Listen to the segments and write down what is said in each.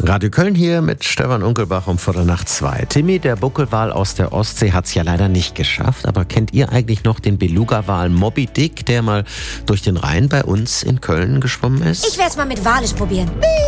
Radio Köln hier mit Stefan Unkelbach um 1:45. Timmy, der Buckelwal aus der Ostsee, hat es ja leider nicht geschafft. Aber kennt ihr eigentlich noch den Beluga-Wal Moby Dick, der mal durch den Rhein bei uns in Köln geschwommen ist? Ich werde es mal mit Walisch probieren.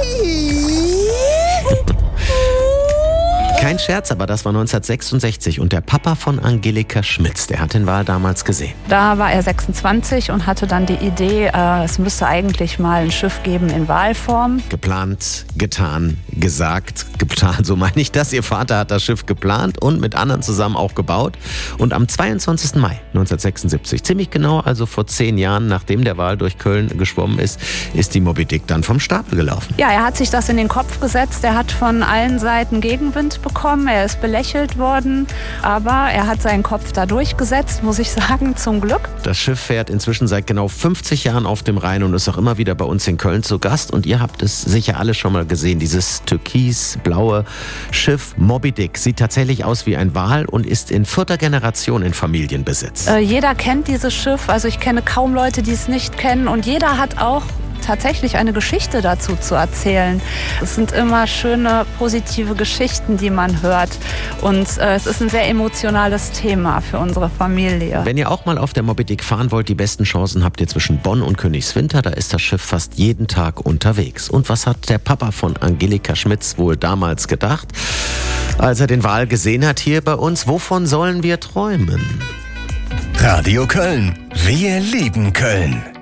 Kein Scherz, aber das war 1966 und der Papa von Angelika Schmitz, der hat den Wal damals gesehen. Da war er 26 und hatte dann die Idee, es müsste eigentlich mal ein Schiff geben in Walform. Geplant, getan, gesagt, getan, so meine ich das. Ihr Vater hat das Schiff geplant und mit anderen zusammen auch gebaut. Und am 22. Mai 1976, ziemlich genau, also vor 10 Jahren, nachdem der Wal durch Köln geschwommen ist, ist die Moby Dick dann vom Stapel gelaufen. Ja, er hat sich das in den Kopf gesetzt. Er hat von allen Seiten Gegenwind bekommen. Er ist belächelt worden, aber er hat seinen Kopf da durchgesetzt, muss ich sagen, zum Glück. Das Schiff fährt inzwischen seit genau 50 Jahren auf dem Rhein und ist auch immer wieder bei uns in Köln zu Gast. Und ihr habt es sicher alle schon mal gesehen, dieses türkisblaue Schiff Moby Dick sieht tatsächlich aus wie ein Wal und ist in 4. Generation in Familienbesitz. Jeder kennt dieses Schiff, also ich kenne kaum Leute, die es nicht kennen, und jeder hat auch tatsächlich eine Geschichte dazu zu erzählen. Es sind immer schöne, positive Geschichten, die man hört, und es ist ein sehr emotionales Thema für unsere Familie. Wenn ihr auch mal auf der Moby Dick fahren wollt, die besten Chancen habt ihr zwischen Bonn und Königswinter. Da ist das Schiff fast jeden Tag unterwegs. Und was hat der Papa von Angelika Schmitz wohl damals gedacht, als er den Wal gesehen hat hier bei uns? Wovon sollen wir träumen? Radio Köln. Wir lieben Köln.